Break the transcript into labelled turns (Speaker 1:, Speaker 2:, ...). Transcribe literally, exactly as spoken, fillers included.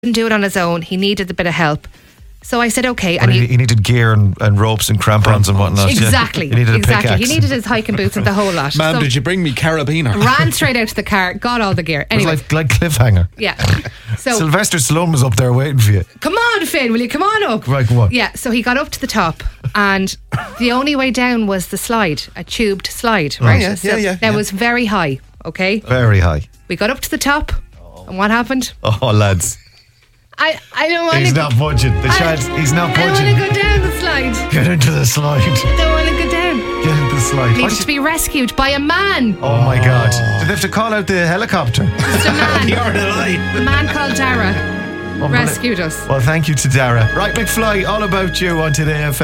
Speaker 1: couldn't do it on his own. He needed a bit of help. So I said, okay.
Speaker 2: And he, he needed gear and, and ropes and crampons and whatnot.
Speaker 1: Exactly.
Speaker 2: Yeah. He needed a
Speaker 1: exactly.
Speaker 2: pickaxe.
Speaker 1: He needed his hiking boots and the whole lot.
Speaker 3: Ma'am,
Speaker 1: so
Speaker 3: did you bring me carabiner?
Speaker 1: ran straight out to the car, got all the gear. Anyway.
Speaker 2: It was like, like Cliffhanger.
Speaker 1: Yeah. So
Speaker 2: Sylvester Stallone was up there waiting for you.
Speaker 1: come on, Finn, will you come on up?
Speaker 2: Right, come on.
Speaker 1: Yeah, so he got up to the top and the only way down was the slide, a tubed slide, right?
Speaker 3: yeah,
Speaker 1: so
Speaker 3: yeah, yeah,
Speaker 1: That
Speaker 3: yeah.
Speaker 1: was very high, okay?
Speaker 2: Very high.
Speaker 1: We got up to the top and what happened?
Speaker 2: Oh, lads.
Speaker 1: I, I don't want to...
Speaker 2: He's not budging. The child, he's not
Speaker 1: I don't
Speaker 2: budging.
Speaker 1: want to go down the slide.
Speaker 2: Get into the slide.
Speaker 1: I don't want to go down.
Speaker 2: Get into the slide.
Speaker 1: Needed
Speaker 2: What
Speaker 1: to be rescued by a man.
Speaker 2: Oh my God. Did they have to call out the helicopter?
Speaker 1: Just a man.
Speaker 3: You're the line.
Speaker 1: A man called Dara
Speaker 2: Oh,
Speaker 1: rescued us.
Speaker 2: Well, thank you to Dara. Right, McFly, all about you on Today F M.